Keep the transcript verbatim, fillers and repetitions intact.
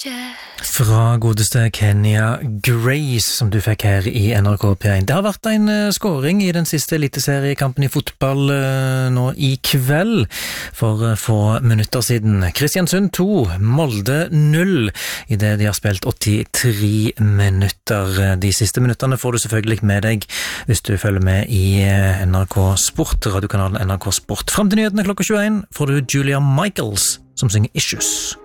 Fra godeste Kenya Grace, som du fikk her i N R K P én. Det har vært en uh, scoring i den siste eliteseriekampen i fotball uh, nå i kveld, for uh, få minutter siden. Kristiansund to, Molde null, i det de har spilt åttitre minutter. De siste minutterne får du selvfølgelig med deg hvis du følger med i uh, N R K Sport, radiokanalen N R K Sport. Frem til nyhetene klokka tjueen får du Julia Michaels, som synger Issues.